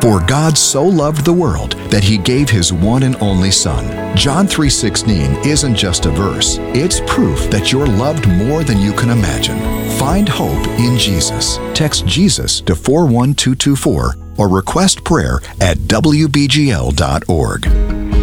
For God so loved the world that he gave his one and only Son. John 3:16 isn't just a verse. It's proof that you're loved more than you can imagine. Find hope in Jesus. Text Jesus to 41224 or request prayer at wbgl.org.